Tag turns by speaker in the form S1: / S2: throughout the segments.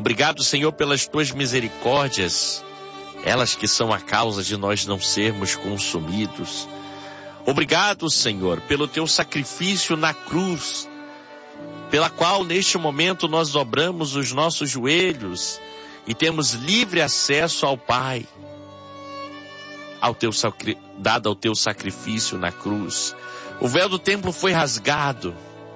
S1: Obrigado, Senhor, pelas tuas misericórdias, elas que são a causa de nós não sermos consumidos. Obrigado, Senhor, pelo teu sacrifício na cruz, pela qual neste momento nós dobramos os nossos joelhos e temos livre acesso ao Pai, dado ao teu sacrifício na cruz. O véu do templo foi rasgado,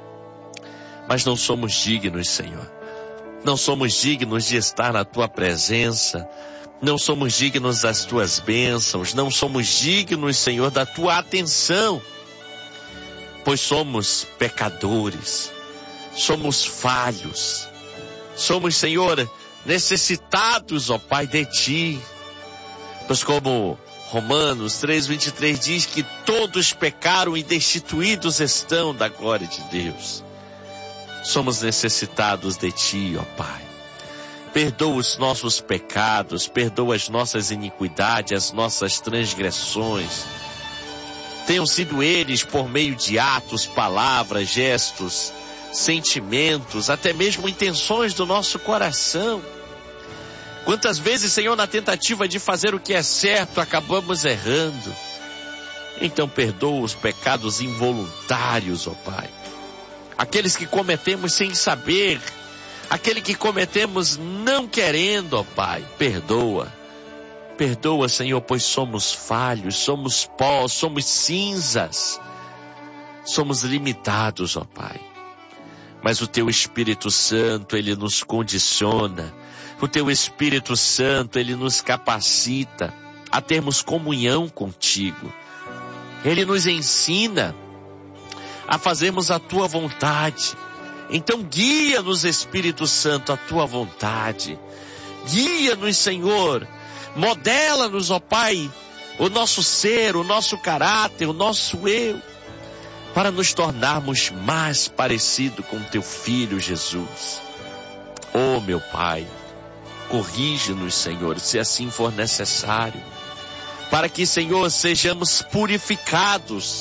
S1: mas não somos dignos, Senhor. Não somos dignos de estar na tua presença. Não somos dignos das tuas bênçãos. Não somos dignos, Senhor, da tua atenção. Pois somos pecadores. Somos falhos. Somos, Senhor, necessitados, ó Pai, de ti. Pois como Romanos 3:23 diz que todos pecaram e destituídos estão da glória de Deus. Somos necessitados de ti, ó Pai. Perdoa os nossos pecados, perdoa as nossas iniquidades, as nossas transgressões. Tenham sido eles por meio de atos, palavras, gestos, sentimentos, até mesmo intenções do nosso coração. Quantas vezes, Senhor, na tentativa de fazer o que é certo, acabamos errando. Então perdoa os pecados involuntários, ó Pai. Aqueles que cometemos sem saber, aquele que cometemos não querendo, ó Pai, perdoa. Perdoa, Senhor, pois somos falhos, somos pó, somos cinzas, somos limitados, ó Pai. Mas o teu Espírito Santo, ele nos condiciona, o teu Espírito Santo, ele nos capacita a termos comunhão contigo. Ele nos ensina a fazermos a tua vontade. Então guia-nos, Espírito Santo, a tua vontade. Guia-nos, Senhor. Modela-nos, ó Pai, o nosso ser, o nosso caráter, o nosso eu, para nos tornarmos mais parecidos com teu Filho Jesus. Oh, meu Pai, corrige-nos, Senhor, se assim for necessário, para que, Senhor, sejamos purificados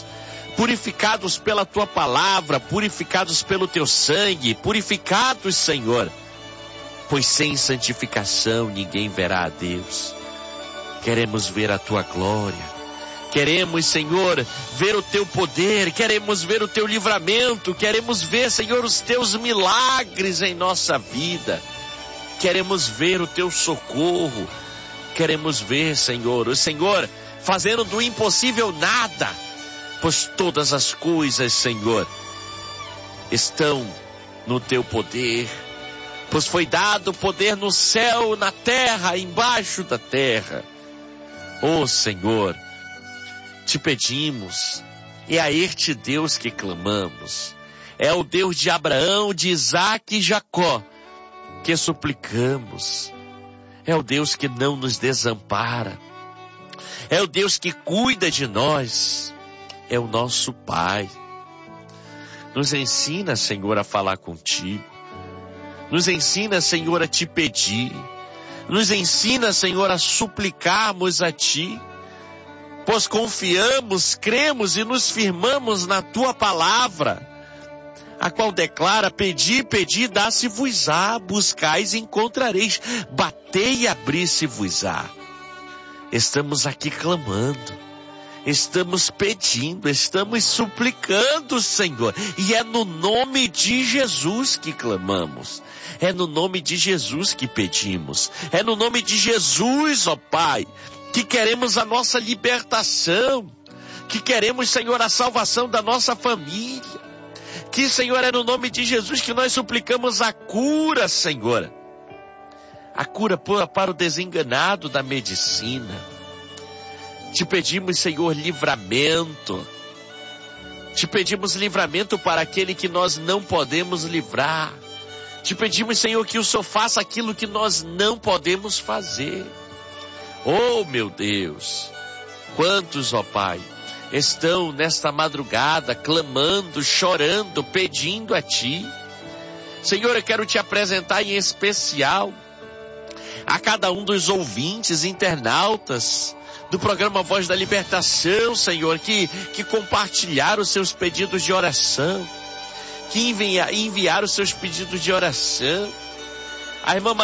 S1: pela tua palavra, purificados pelo teu sangue, purificados, Senhor, pois sem santificação ninguém verá a Deus. Queremos ver a tua glória, queremos, Senhor, ver o teu poder, queremos ver o teu livramento, queremos ver, Senhor, os teus milagres em nossa vida, queremos ver o teu socorro, queremos ver, Senhor, o Senhor fazendo do impossível nada, pois todas as coisas, Senhor, estão no teu poder, pois foi dado poder no céu, na terra, embaixo da terra. Oh, Senhor, te pedimos, é a este Deus que clamamos, é o Deus de Abraão, de Isaque e Jacó, que suplicamos, é o Deus que não nos desampara, é o Deus que cuida de nós, é o nosso Pai. Nos ensina, Senhor, a falar contigo. Nos ensina, Senhor, a te pedir. Nos ensina, Senhor, a suplicarmos a ti. Pois confiamos, cremos e nos firmamos na tua palavra, a qual declara: pedi, pedi, dá-se-vos-á, buscais e encontrareis, batei e abri-se-vos-á. Estamos aqui clamando. Estamos pedindo, estamos suplicando, Senhor, e é no nome de Jesus que clamamos, é no nome de Jesus que pedimos, é no nome de Jesus, ó Pai, que queremos a nossa libertação, que queremos, Senhor, a salvação da nossa família, que, Senhor, é no nome de Jesus que nós suplicamos a cura, Senhor, a cura para o desenganado da medicina. Te pedimos, Senhor, livramento. Te pedimos livramento para aquele que nós não podemos livrar. Te pedimos, Senhor, que o Senhor faça aquilo que nós não podemos fazer. Oh, meu Deus, quantos, ó Pai, estão nesta madrugada clamando, chorando, pedindo a Ti. Senhor, eu quero Te apresentar em especial a cada um dos ouvintes, internautas do programa Voz da Libertação, Senhor, que compartilharam os seus pedidos de oração, que enviaram os seus pedidos de oração. A irmã